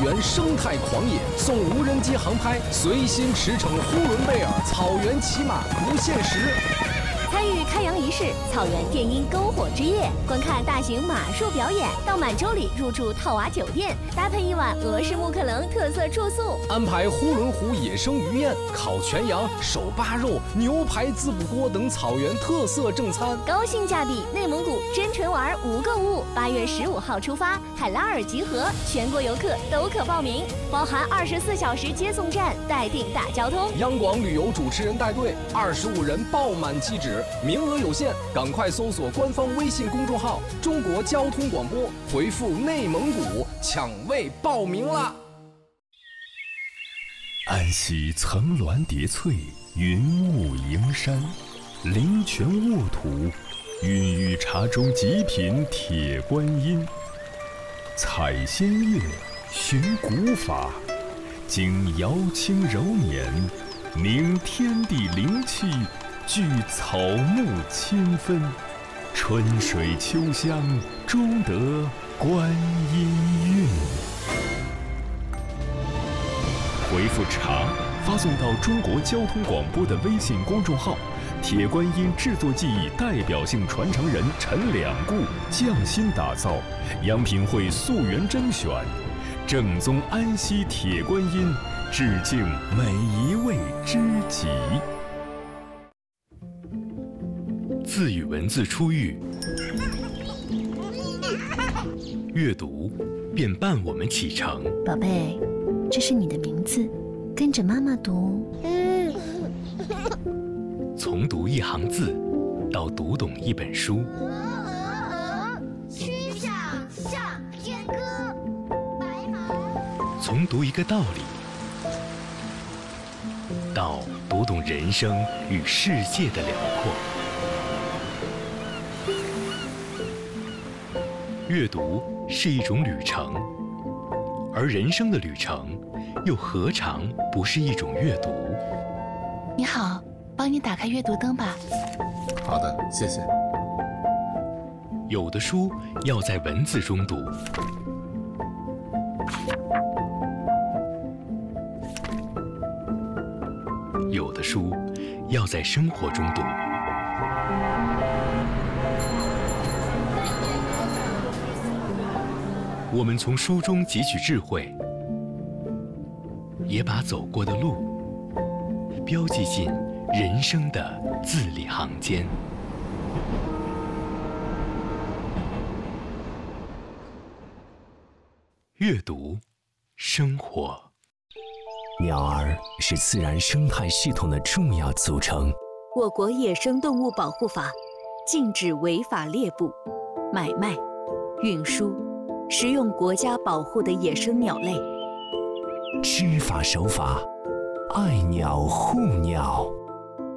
原生态狂野，送无人机航拍，随心驰骋呼伦贝尔草原骑马不限时。 参与开洋仪式，草原电音篝火之夜，观看大型马术表演，到满洲里入住套娃酒店，搭配一晚俄式木克棱特色住宿， 安排呼伦湖野生鱼宴、烤全羊、手扒肉、牛排滋补锅等草原特色正餐。 高性价比内蒙古真纯玩无购物，8月15号出发，海拉尔集合，全国游客都可报名，包含24小时接送站，待定大交通。 央广旅游主持人带队，25人爆满机止，名额有限，赶快搜索官方微信公众号“中国交通广播”，回复“内蒙古”抢位报名啦！ 安溪层峦叠翠，云雾迎山，灵泉沃土，孕育茶中极品铁观音。采仙乐，寻古法，经瑶清柔捻，凝天地灵气，聚草木千分，春水秋香，终得观音韵。回复茶发送到中国交通广播的微信公众号，铁观音制作技艺代表性传承人陈两固匠心打造，阳平会溯源甄选，正宗安溪铁观音，致敬每一位知己。字与文字初遇，阅读便伴我们启程。 宝贝，这是你的名字，跟着妈妈读。 从读一行字，到读懂一本书。 曲项向天歌，白马。 从读一个道理，到读懂人生与世界的辽阔。阅读是一种旅程，而人生的旅程又何尝不是一种阅读？ 你好，帮你打开阅读灯吧。 好的，谢谢。 有的书要在文字中读，有的书要在生活中读。我们从书中汲取智慧，也把走过的路标记进人生的字里行间。阅读，生活。 鸟儿是自然生态系统的重要组成。 我国野生动物保护法禁止违法猎捕、买卖、运输、食用国家保护的野生鸟类。 知法守法，爱鸟护鸟。